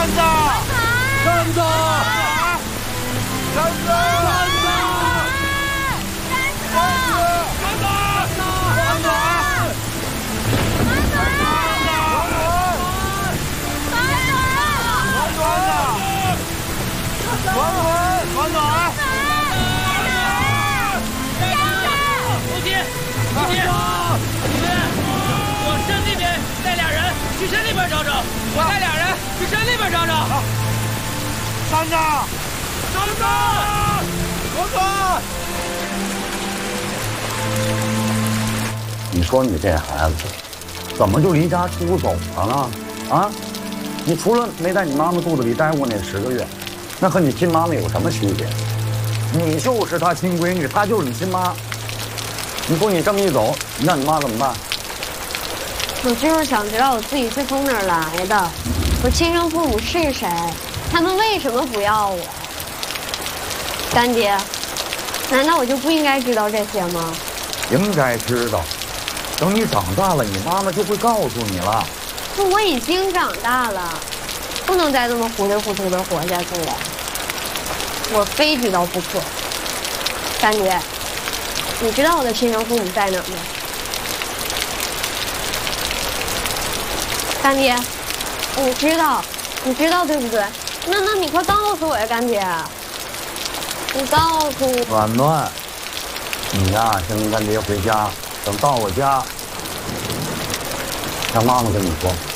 山子，山子，山子， 往山那边带俩人去山那边找找，我带俩人去山那边找找。 山子，山子，王哥， 你说你这孩子怎么就离家出走了呢？啊，你除了没在你妈妈肚子里待过那10个月，那和你亲妈妈有什么区别？你就是她亲闺女，她就是你亲妈。你说你这么一走，那你妈怎么办？ 我就是想知道我自己是从哪儿来的，我亲生父母是谁，他们为什么不要我？干爹，难道我就不应该知道这些吗？ 应该知道，等你长大了，你妈妈就会告诉你了。 可我已经长大了，不能再这么糊里糊涂的活下去了。我非知道不可。干爹，你知道我的亲生父母在哪儿吗？干爹，你知道对不对？那你快告诉我呀，干爹！你告诉我。 暖暖，你呀，先跟干爹回家，等到了家，让妈妈跟你说。